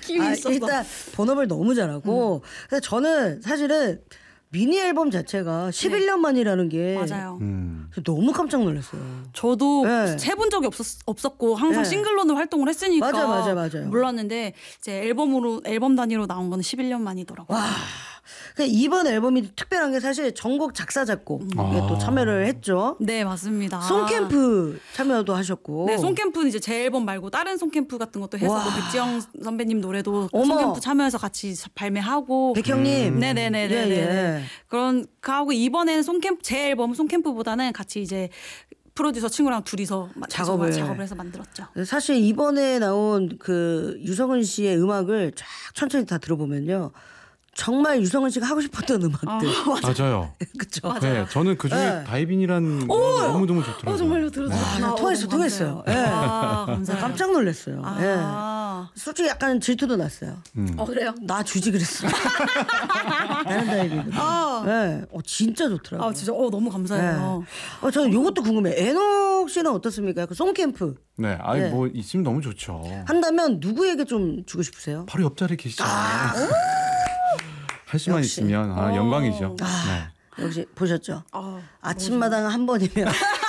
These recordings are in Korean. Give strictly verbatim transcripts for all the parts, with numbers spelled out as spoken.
느낌이 아, 있어서. 일단 본업을 너무 잘하고. 음. 근데 저는 사실은 미니 앨범 자체가 십일 년 만이라는 게 맞아요. 음. 너무 깜짝 놀랐어요. 저도 네. 해본 적이 없었, 없었고 항상 네. 싱글로는 활동을 했으니까 맞아, 맞아, 맞아요. 몰랐는데 이제 앨범으로 앨범 단위로 나온 건 십일 년 만이더라고요. 와. 그러니까 이번 앨범이 특별한 게 사실 전곡 작사 작곡에 아. 또 참여를 했죠. 네, 맞습니다. 송캠프 참여도 하셨고. 네, 송캠프는 이제 제 앨범 말고 다른 송캠프 같은 것도 해서 와. 뭐 백지영 선배님 노래도 어머. 송캠프 참여해서 같이 발매하고. 백형님. 네네네네. 예, 예. 그런 하고 이번에는 송캠프 제 앨범 송캠프보다는 같이 이제 프로듀서 친구랑 둘이서 마- 작업을. 작업을 해서 만들었죠. 사실 이번에 나온 그 유성은 씨의 음악을 쫙 천천히 다 들어보면요. 정말 유성은 씨가 하고 싶었던 음악들. 맞아요. 그쵸? 맞아요. 네, 저는 그 중에 네. 다이빈이라는 너무 너무 좋더라고요. 어 정말요 들었어요. 아, 나 통했어, 통했어요. 예. 아, 감사해요. 깜짝 놀랐어요. 아, 예. 솔직히 약간 질투도 났어요. 음. 어 그래요? 나 주지 그랬어. 다른 다이빙. 아, 예. 어, 진짜 좋더라고요. 아 진짜 어 너무 감사해요. 어, 저는 요것도 궁금해요. 애녹 씨는 어떻습니까? 그 송캠프 네, 아니 네. 뭐 있으면 너무 좋죠. 한다면 누구에게 좀 주고 싶으세요? 바로 옆자리에 계시잖아요. 할 수만 역시. 있으면 아, 어. 영광이죠. 아. 네. 역시 보셨죠? 아, 아침마당 한 번이면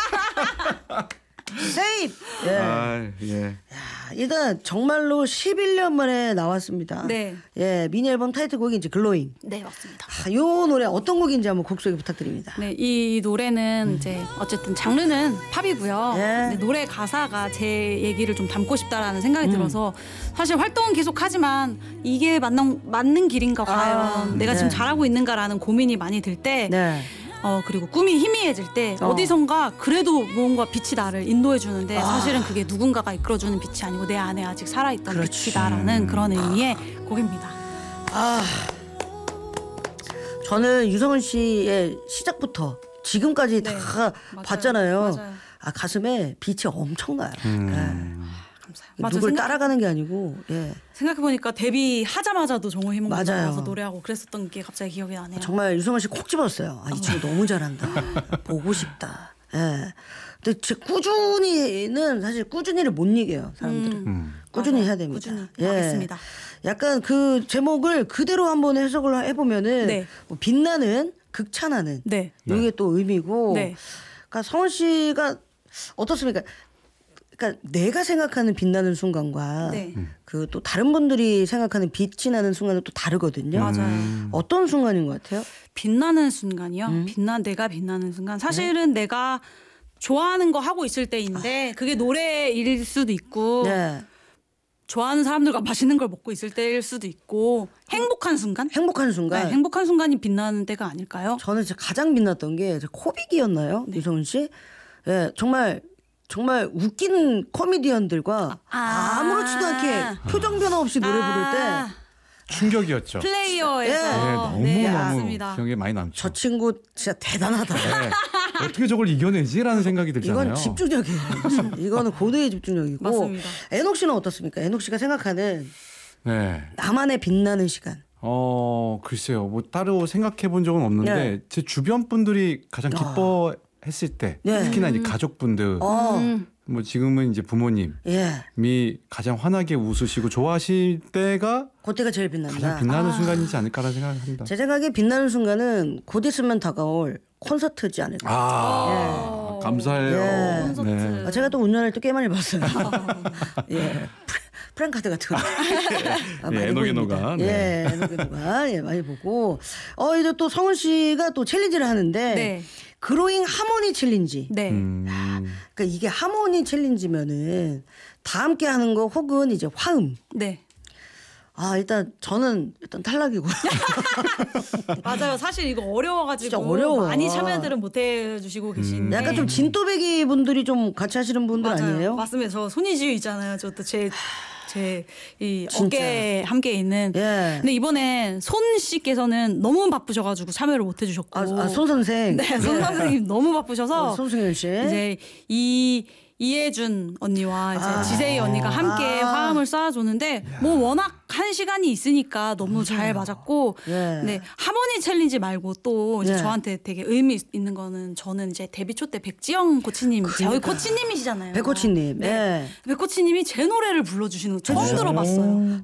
세이프. 예. 아, 예. 아, 일단 정말로 십일 년 만에 나왔습니다. 네. 예, 미니 앨범 타이틀곡이 이제 글로잉. 네 맞습니다. 아, 요 노래 어떤 곡인지 한번 곡 소개 부탁드립니다. 네, 이 노래는 이제 어쨌든 장르는 팝이고요. 예. 근데 노래 가사가 제 얘기를 좀 담고 싶다라는 생각이 들어서 사실 활동은 계속하지만 이게 맞는 맞는 길인가 과연 아, 내가 네. 지금 잘하고 있는가라는 고민이 많이 들 때, 네. 어 그리고 꿈이 희미해질 때 어. 어. 디선가 그래도 뭔가 빛이 나를 인도해 주는데 아. 사실은 그게 누군가가 이끌어주는 빛이 아니고 내 안에 아직 살아있던 그렇지. 빛이다라는 그런 의미의 곡입니다. 아, 저는 유성은 씨의 시작부터 지금까지 네, 다 맞아요. 봤잖아요. 맞아요. 아, 가슴에 빛이 엄청나요. 음. 네. 감사해요. 누굴 생각- 따라가는 게 아니고, 예. 생각해보니까 데뷔하자마자도 정호희몽 맞아요. 나와서 노래하고 그랬었던 게 갑자기 기억이 나네요. 정말 유성은 씨 콕 집었어요. 아, 이 친구 너무 잘한다. 보고 싶다. 예. 근데 제 꾸준히는 사실 꾸준히를 못 이겨요, 사람들은. 음, 음. 꾸준히 맞아요. 해야 됩니다. 꾸준히 예. 하겠습니다. 약간 그 제목을 그대로 한번 해석을 해보면은 네. 뭐 빛나는, 극찬하는 네. 이게 또 의미고. 네. 그러니까 성은 씨가 어떻습니까? 그러니까 내가 생각하는 빛나는 순간과 네. 그 또 다른 분들이 생각하는 빛이 나는 순간은 또 다르거든요. 맞아요. 음. 어떤 순간인 것 같아요? 빛나는 순간이요. 음. 빛나 내가 빛나는 순간. 사실은 내가 좋아하는 거 하고 있을 때인데 그게 노래일 수도 있고 네. 좋아하는 사람들과 맛있는 걸 먹고 있을 때일 수도 있고 행복한 순간. 행복한 순간. 네, 행복한 순간이 빛나는 때가 아닐까요? 저는 진짜 가장 빛났던 게 코빅이었나요, 네. 유성은 씨? 예, 정말 정말 웃긴 코미디언들과 아. 아무렇지도 않게 표정 변화 없이 노래 부를 때 아, 충격이었죠. 플레이어에서 네, 너무 네, 너무 맞습니다. 기억에 많이 남죠. 저 친구 진짜 대단하다. 네. 어떻게 저걸 이겨내지라는 생각이 들잖아요. 이건 집중력이에요. 이거는 고도의 집중력이고. 맞습니다. 애녹 씨는 어떻습니까? 애녹 씨가 생각하는 네. 나만의 빛나는 시간. 어 글쎄요, 뭐 따로 생각해 본 적은 없는데 네. 제 주변 분들이 가장 기뻐했을 때, 네. 특히나 이제 가족분들, 어, 음, 뭐 지금은 이제 부모님이 예, 가장 환하게 웃으시고 좋아하실 때가 그때가 제일 빛난다. 가장 빛나는 아. 순간이지 않을까라는 생각을 합니다. 제 생각에 빛나는 순간은 곧 있으면 다가올 콘서트지 않을까. 아, 감사해요. 예. 콘서트. 네. 아, 제가 또 운전할 때 꽤 많이 봤어요. 예. 프레- 프랭카드 같은 거. 아, 예, 많이 에노게노가, 보입니다. 네. 예, 에노게노가. 예, 많이 보고. 어, 이제 또 성은 씨가 또 챌린지를 하는데. 네. 그로잉 하모니 챌린지. 네. 음, 그러니까 이게 하모니 챌린지면은 다 함께 하는 거 혹은 이제 화음. 네. 아, 일단 저는 일단 탈락이고요. 맞아요. 사실 이거 어려워가지고 진짜 어려워. 많이 참여들은 못 해주시고 계신데. 약간 좀 진또배기 분들이 좀 같이 하시는 분들 맞아요. 아니에요? 맞습니다. 저 손이지유 있잖아요. 저도 제 제 이 진짜. 어깨에 함께 있는. 예. 근데 이번엔 손 씨께서는 너무 바쁘셔가지고 참여를 못 해주셨고. 아, 아, 손 선생. 네, 손 선생님 너무 바쁘셔서 어, 손승현 씨. 이제 이 이혜준 언니와 이제 아. 지세희 언니가 함께 아. 화음을 쏴줬는데 뭐 워낙 한 시간이 있으니까 너무 잘 맞았고 예. 네 하모니 챌린지 말고 또 이제 예. 저한테 되게 의미 있는 거는 저는 이제 데뷔 초 때 백지영 코치님 저희 그러니까. 코치님이시잖아요. 백코치님. 네. 예. 백코치님이 제 노래를 불러주시는 거 처음 해주셔요. 들어봤어요.